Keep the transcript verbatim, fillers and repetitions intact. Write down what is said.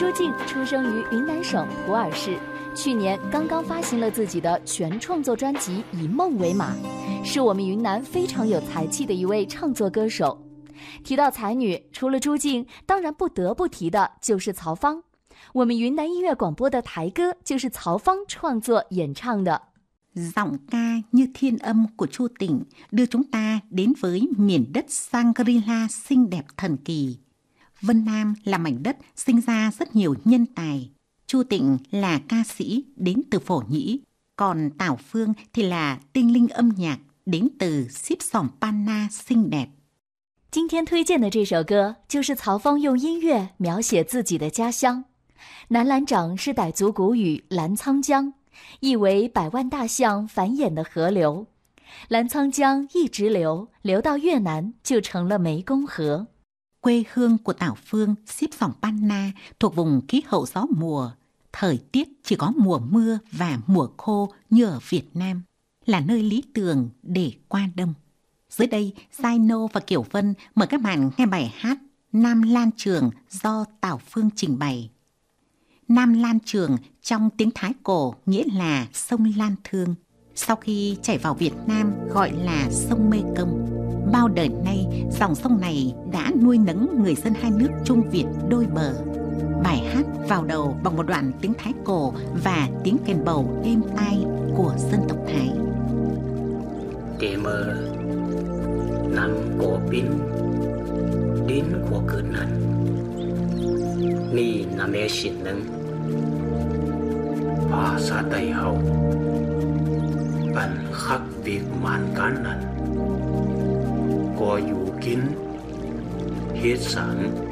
朱静出生于云南省普洱市，去年刚刚发行了自己的全创作专辑《以梦为马》，是我们云南非常有才气的一位唱作歌手。提到才女，除了朱静，当然不得不提的就是曹芳。我们云南音乐广播的台歌就是曹芳创作演唱的。 Giọng ca như thiên âm của Chu Tịnh đưa chúng ta đến với miền đất Shangri-La xinh đẹp thần kỳ. Vân Nam là mảnh đất sinh ra rất nhiều nhân tài. Chu Tịnh là ca sĩ đến từ Phổ Nhĩ, còn Tảo Phương thì là tinh linh âm nhạc đến từ Xíp Sòng Panna xinh đẹp。 今天推荐的这首歌就是曹芳用音乐描写自己的家乡。南兰掌是傣族古语澜沧江，意为百万大象繁衍的河流。澜沧江一直流，流到越南就成了湄公河。 Quê hương của Tảo Phương, Xíp Sòng Panna thuộc vùng khí hậu gió mùa, thời tiết chỉ có mùa mưa và mùa khô như ở Việt Nam, là nơi lý tưởng để qua đông. Dưới đây, Zaino và Kiều Vân mời các bạn nghe bài hát Nam Lan Trường do Tảo Phương trình bày. Nam Lan Trường trong tiếng Thái cổ nghĩa là sông Lan Thương, sau khi chảy vào Việt Nam gọi là sông Mê Công. Bao đời nay, dòng sông này đã nuôi nấng người dân hai nước Trung Việt đôi bờ. Bài hát vào đầu bằng một đoạn tiếng Thái cổ và tiếng kèn bầu êm tai của dân tộc Thái. Đêm mơ nằm cổ pin đến của cử nần ni nằm e xin nâng và xa tay hậu bần khắc việc màn cán nần có dù kín hết sản